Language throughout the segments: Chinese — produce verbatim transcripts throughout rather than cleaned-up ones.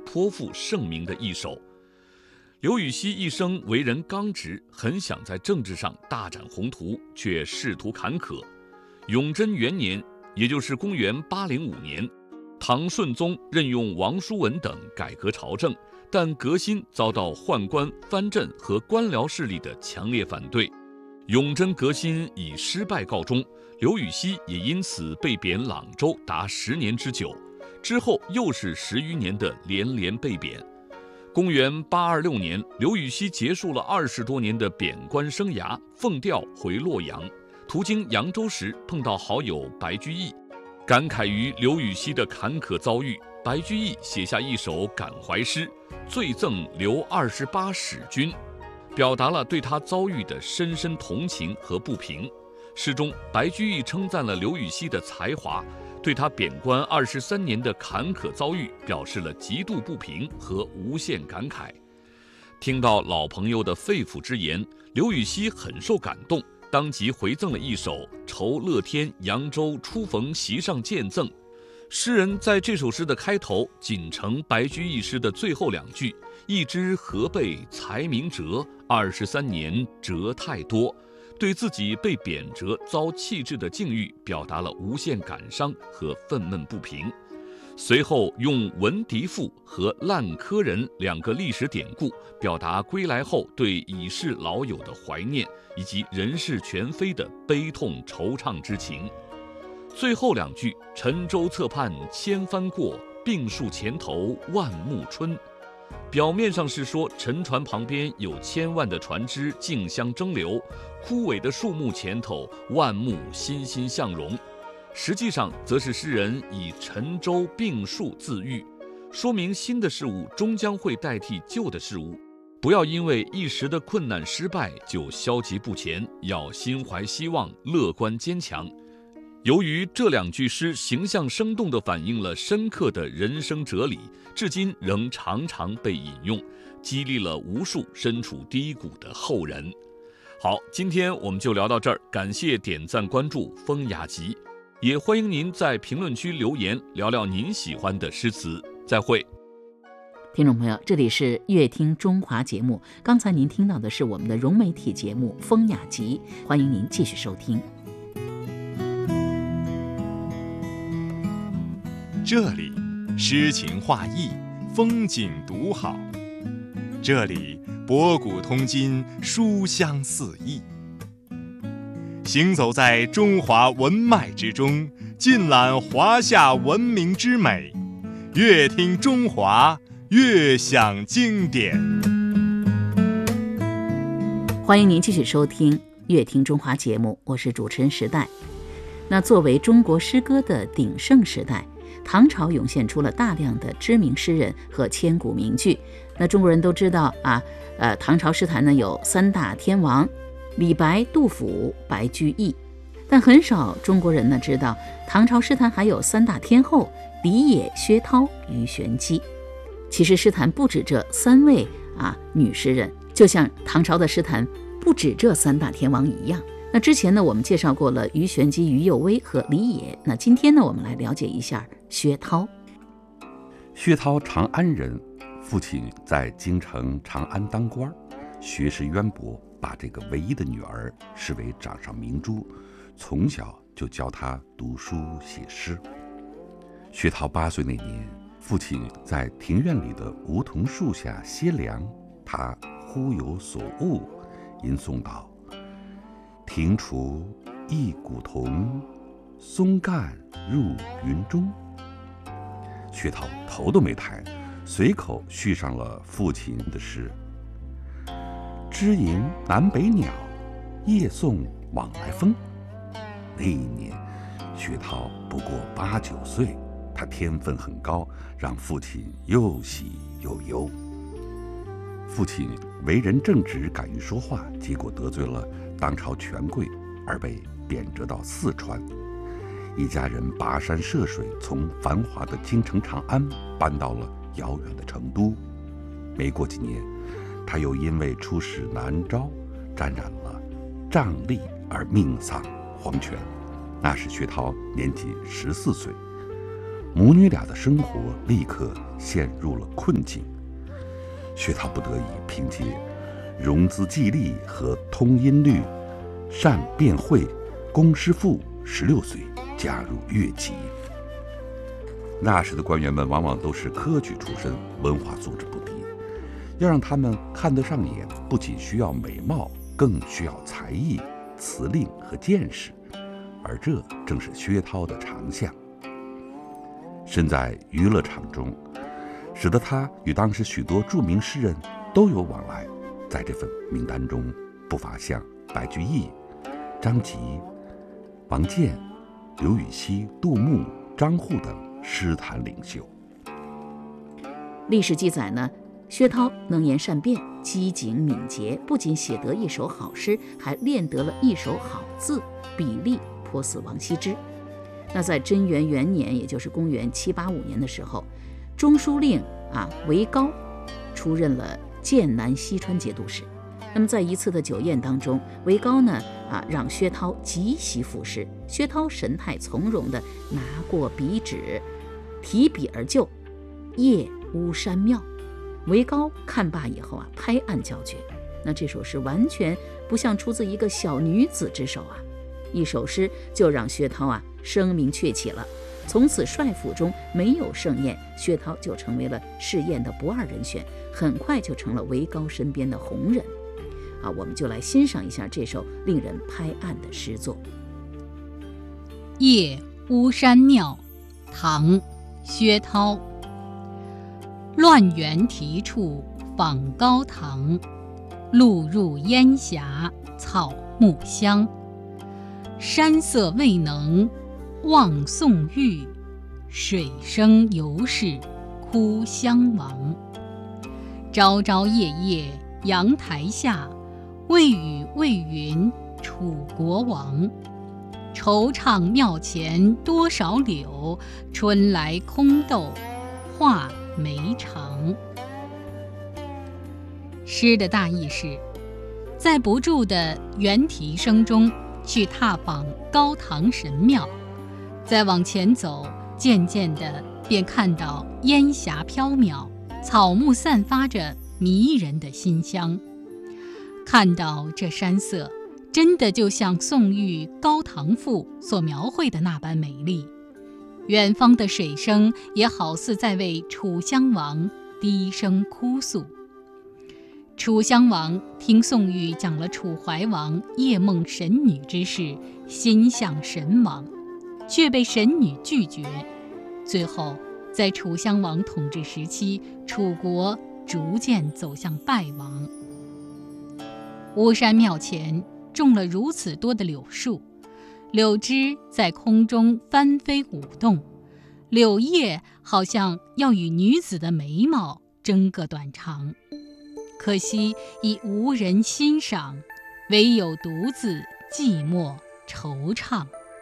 颇负盛名的一手。刘禹锡一生为人刚直，很想在政治上大展宏图，却仕途坎坷。永贞元年，也就是公元八零五年，唐顺宗任用王叔文等改革朝政，但革新遭到宦官、藩镇和官僚势力的强烈反对。永贞革新以失败告终，刘禹锡也因此被贬朗州达十年之久，之后又是十余年的连连被贬。公元八二六年，刘禹锡结束了二十多年的贬官生涯，奉调回洛阳，途经扬州时碰到好友白居易，感慨于刘禹锡的坎坷遭遇，白居易写下一首感怀诗，醉赠刘二十八使君，表达了对他遭遇的深深同情和不平。诗中，白居易称赞了刘禹锡的才华，对他贬官二十三年的坎坷遭遇表示了极度不平和无限感慨。听到老朋友的肺腑之言，刘禹锡很受感动，当即回赠了一首《酬乐天扬州初逢席上见赠》。诗人在这首诗的开头仅承白居易诗的最后两句：“一知河背才名折，二十三年折太多”，对自己被贬谪遭弃置的境遇表达了无限感伤和愤懑不平。随后用闻笛赋和烂柯人两个历史典故，表达归来后对已逝老友的怀念，以及人事全非的悲痛惆怅之情。最后两句：“沉舟侧畔千帆过，病树前头万木春”，表面上是说沉船旁边有千万的船只竞相争流，枯萎的树木前头万木欣欣向荣，实际上则是诗人以沉舟病树自喻，说明新的事物终将会代替旧的事物，不要因为一时的困难失败就消极不前，要心怀希望，乐观坚强。由于这两句诗形象生动地反映了深刻的人生哲理，至今仍常常被引用，激励了无数身处低谷的后人。好，今天我们就聊到这儿，感谢点赞关注风雅集，也欢迎您在评论区留言聊聊您喜欢的诗词。再会。 听众朋友，这里是乐听中华节目，刚才您听到的是我们的融媒体节目风雅集，欢迎您继续收听。 这里诗情画意，风景独好，这里博古通今，书香四溢。行走在中华文脉之中，尽览华夏文明之美，乐听中华，乐享经典。 欢迎您继续收听乐听中华节目，我是主持人时代。那作为中国诗歌的鼎盛时代，唐朝涌现出了大量的知名诗人和千古名句。那中国人都知道啊，呃，唐朝诗坛呢有三大天王：李白、杜甫、白居易。但很少中国人呢知道，唐朝诗坛还有三大天后：李野、薛涛、鱼玄机。其实诗坛不止这三位啊女诗人，就像唐朝的诗坛不止这三大天王一样。那之前呢，我们介绍过了鱼玄机、于右威和李野。那今天呢，我们来了解一下薛涛。 薛涛，长安人，父亲在京城长安当官，学识渊博，把这个唯一的女儿视为掌上明珠，从小就教她读书写诗。薛涛八岁那年，父亲在庭院里的梧桐树下歇凉，他忽有所悟，吟诵道：“庭除一古桐，松干入云中。”薛涛头都没抬，随口续上了父亲的诗：“知吟南北鸟，夜送往来风。”那一年，薛涛不过八九岁，他天分很高，让父亲又喜又忧。父亲为人正直，敢于说话，结果得罪了当朝权贵，而被贬谪到四川。一家人跋山涉水，从繁华的京城长安搬到了遥远的成都。没过几年，他又因为出使南诏，沾染了瘴痢而命丧黄泉。那时薛涛年仅十四岁。 母女俩的生活立刻陷入了困境。薛涛不得已凭借融资计力和通音律，善辩会，龚师傅十六岁加入乐籍。那时的官员们往往都是科举出身，文化素质不低，要让他们看得上眼，不仅需要美貌，更需要才艺、辞令和见识，而这正是薛涛的长项。身在娱乐场中，使得他与当时许多著名诗人都有往来。在这份名单中，不乏像白居易、张籍、王建、刘禹锡、杜牧、张祜等诗坛领袖。 历史记载呢，薛涛能言善辩，机警敏捷，不仅写得一首好诗，还练得了一手好字，笔力颇似王羲之。那在贞元元年，也就是公元七八五年的时候，中书令啊韦高出任了剑南西川节度使。那么在一次的酒宴当中，韦高呢啊让薛涛即席赋诗，薛涛神态从容地拿过笔纸，提笔而就，夜巫山庙。韦高看罢以后啊，拍案叫绝。那这首诗完全不像出自一个小女子之手啊，一首诗就让薛涛啊声名鹊起了。从此帅府中没有盛宴，薛涛就成为了试宴的不二人选，很快就成了韦高身边的红人。啊，我们就来欣赏一下这首令人拍案的诗作。 夜巫山庙，唐·薛涛。乱园题处访高堂，路入烟霞草木香。山色未能望宋玉，水声犹是哭襄王。朝朝夜夜阳台下，未雨未云楚国王。惆怅庙前多少柳，春来空斗画眉长。诗的大意是，在不住的猿啼声中去踏访高堂神庙，再往前走，渐渐地便看到烟霞飘渺，草木散发着迷人的馨香。看到这山色，真的就像宋玉《高唐赋》所描绘的那般美丽。远方的水声也好似在为楚襄王低声哭诉。楚襄王听宋玉讲了楚怀王夜梦神女之事，心向神往，却被神女拒绝。最后在楚襄王统治时期，楚国逐渐走向败亡。巫山庙前种了如此多的柳树，柳枝在空中翻飞舞动，柳叶好像要与女子的眉毛争个短长，可惜已无人欣赏，唯有独自寂寞惆怅。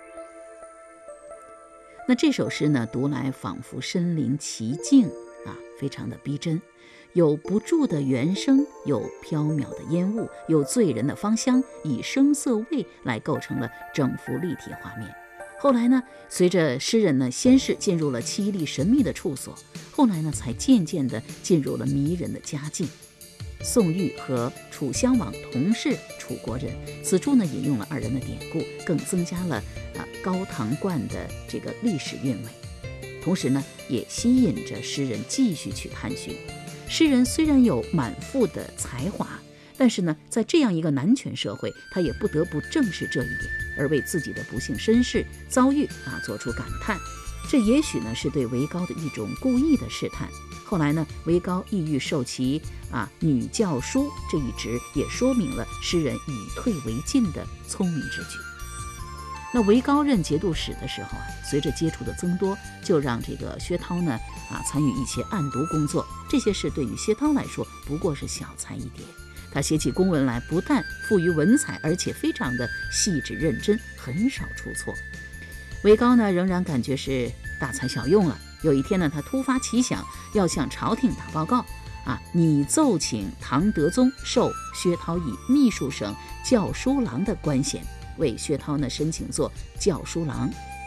那这首诗呢，读来仿佛身临其境啊，非常的逼真，有不住的原声，有飘渺的烟雾，有醉人的芳香，以声色味来构成了整幅立体画面。后来呢，随着诗人呢先是进入了凄厉神秘的处所，后来呢才渐渐地进入了迷人的佳境。宋玉和楚襄王同是楚国人，此处呢引用了二人的典故，更增加了啊高唐观的这个历史韵味，同时呢也吸引着诗人继续去探寻。诗人虽然有满腹的才华，但是呢在这样一个男权社会，他也不得不正视这一点，而为自己的不幸身世遭遇啊做出感叹。这也许呢是对韦高的一种故意的试探。后来呢，韦高意欲受其啊女教书这一职，也说明了诗人以退为进的聪明之举。那韦高任节度使的时候啊，随着接触的增多，就让这个薛涛呢啊参与一些案牍工作。这些事对于薛涛来说不过是小菜一碟。他写起公文来不但富于文采，而且非常的细致认真，很少出错。韦高呢仍然感觉是大材小用了。有一天呢，他突发奇想，要向朝廷打报告啊，拟奏请唐德宗授薛涛以秘书省校书郎的官衔，为薛涛呢申请做校书郎啊，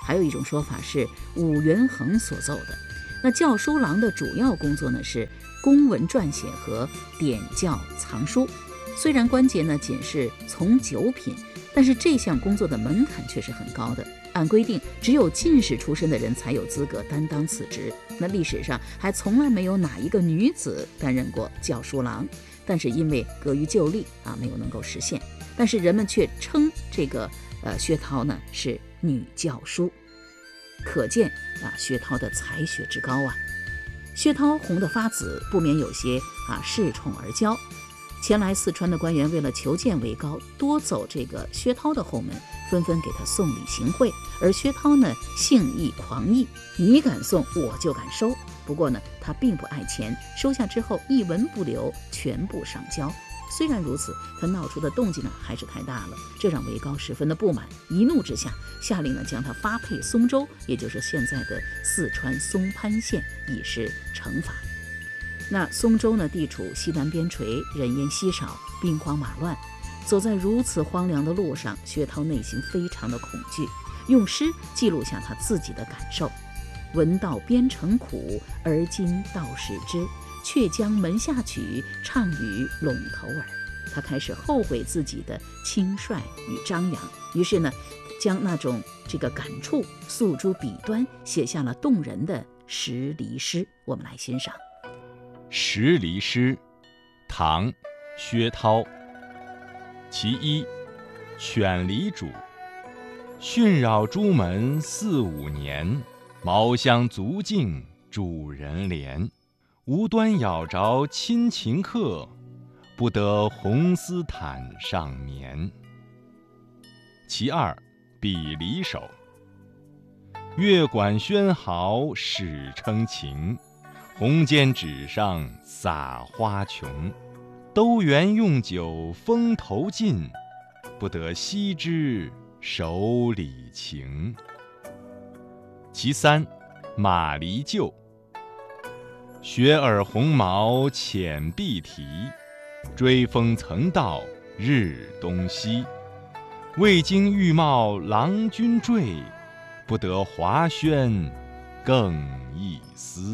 还有一种说法是武元衡所奏的。那校书郎的主要工作呢是公文撰写和点校藏书，虽然关节呢仅是从九品，但是这项工作的门槛却是很高的。按规定，只有进士出身的人才有资格担当此职。那历史上还从来没有哪一个女子担任过校书郎，但是因为隔于旧例啊，没有能够实现。但是人们却称这个呃薛涛呢是女教书，可见啊薛涛的才学之高啊。薛涛红得发紫，不免有些啊恃宠而骄。前来四川的官员为了求见韦高，多走这个薛涛的后门，纷纷给他送礼行贿。而薛涛呢性意狂逸，你敢送我就敢收。不过呢他并不爱钱，收下之后一文不留，全部上交。虽然如此，他闹出的动静呢还是太大了，这让韦高十分的不满，一怒之下下令呢将他发配松州，也就是现在的四川松潘县，以示惩罚。那松州呢地处西南边陲，人烟稀少，兵荒马乱，走在如此荒凉的路上，薛涛内心非常的恐惧，用诗记录下他自己的感受：闻道边城苦，而今道是知，却将门下曲，唱与陇头耳。他开始后悔自己的轻率与张扬，于是呢将那种这个感触诉诸笔端，写下了动人的十离诗。我们来欣赏。 十离诗，唐·薛涛。其一，犬离主。训扰朱门四五年，茅香足径主人怜。无端咬着亲情客，不得红丝毯上眠。其二，比离首。乐管喧号始称情，红笺纸上撒花琼。兜园用酒风头尽，不得悉知手里情。其三，马离旧。雪耳红毛浅碧蹄，追风曾到日东西。未经玉帽郎君坠，不得华轩更一丝。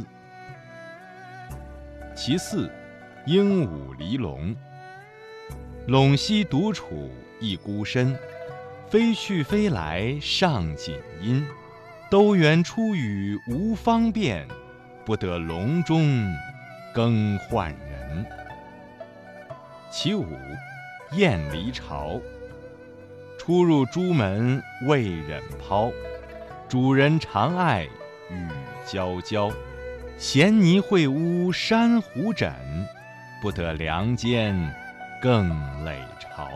其四，鹦鹉离笼。陇西独处一孤身，飞去飞来上锦衣。兜园出语无方便，不得笼中更换人。其五，雁离巢。出入朱门未忍抛，主人常爱与娇娇。衔泥会屋珊瑚枕，不得梁间更累巢。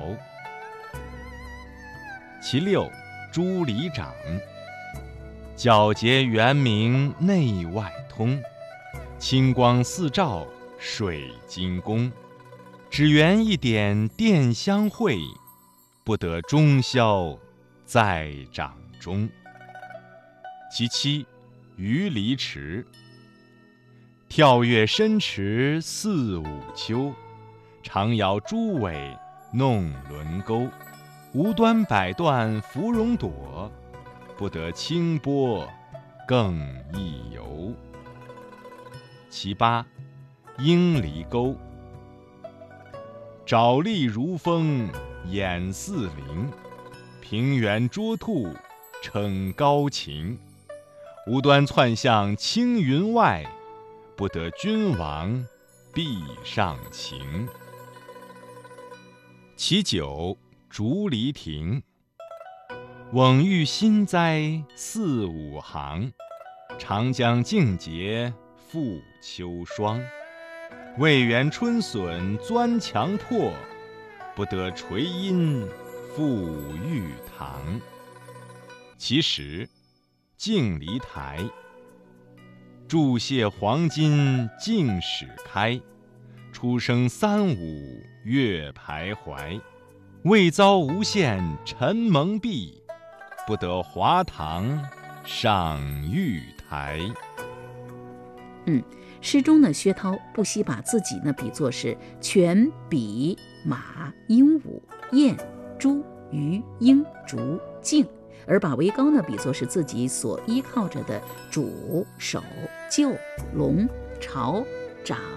其六，朱离长。皎洁圆明内外通，清光四照水晶宫。只缘一点殿香会，不得终宵在掌中。其七，鱼离池。跳跃深池四五秋，常摇朱尾弄轮钩。无端百段芙蓉朵，不得清波更一游。其八，鹰离钩。爪立如风眼似灵，平原捉兔逞高禽。无端窜向青云外，不得君王壁上情。其九，竹离亭。蓊郁新栽四五行，长江静节复秋霜。未园春笋钻墙破，不得垂阴复玉堂。其十，镜离台。注谢黄金镜始开，初升三五月徘徊。未遭无限尘蒙蔽，不得华堂上玉台。 嗯，诗中呢，薛涛不惜把自己呢比作是犬、比、马、鹦鹉、雁、猪、鱼、鹰、竹、镜， 而把韦高呢比作是自己所依靠着的主、守、救、龙、朝、长、